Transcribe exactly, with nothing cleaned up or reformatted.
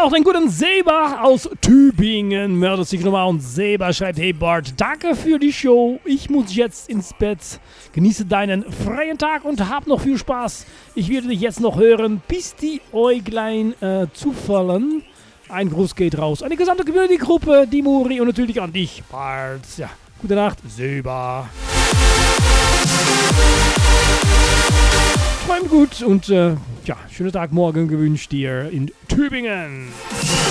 auch den guten Seba aus Tübingen. Meldet sich nochmal und Seba schreibt: Hey Bart, danke für die Show. Ich muss jetzt ins Bett. Genieße deinen freien Tag und hab noch viel Spaß. Ich werde dich jetzt noch hören, bis die Äuglein äh, zufallen. Ein Gruß geht raus an die gesamte Community-Gruppe, die Muri und natürlich an dich, Bart. Ja, gute Nacht, Seba. Träum gut und äh, ja, schönen Tag morgen gewünscht dir in Tübingen.